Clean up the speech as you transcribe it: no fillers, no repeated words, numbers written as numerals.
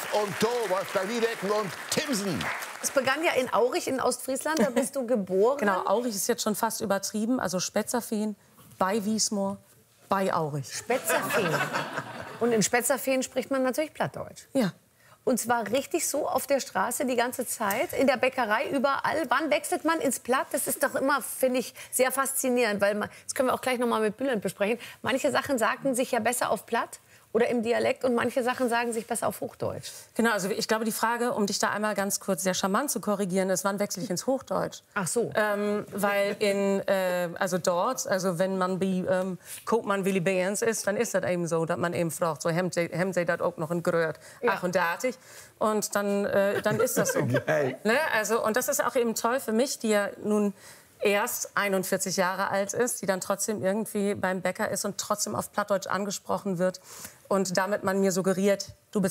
und To, Wolfgang Wiedecken und Timsen. Es begann ja in Aurich in Ostfriesland, da bist du geboren. Genau, Aurich ist jetzt schon fast übertrieben. Also Spetzerfehn bei Wiesmoor, bei Aurich. Spetzerfehn. Und in Spetzerfehn spricht man natürlich Plattdeutsch. Ja. Und zwar richtig so auf der Straße die ganze Zeit, in der Bäckerei, überall. Wann wechselt man ins Platt? Das ist doch immer, finde ich, sehr faszinierend. Weil man, das können wir auch gleich noch mal mit Bülent besprechen. Manche Sachen sagen sich ja besser auf Platt oder im Dialekt und manche Sachen sagen sich besser auf Hochdeutsch. Genau, also ich glaube, die Frage, um dich da einmal ganz kurz sehr charmant zu korrigieren, ist, wann wechsle ich ins Hochdeutsch? Ach so. Weil also dort, also wenn man bei Koopman Willy Behrens ist, dann ist das eben so, dass man eben fragt, so haben sie das auch noch in Gröt, Ja. ach und datig. Und dann ist das so. Geil. Ne? Also, und das ist auch eben toll für mich, die ja nun erst 41 Jahre alt ist, die dann trotzdem irgendwie beim Bäcker ist und trotzdem auf Plattdeutsch angesprochen wird. Und damit man mir suggeriert, du bist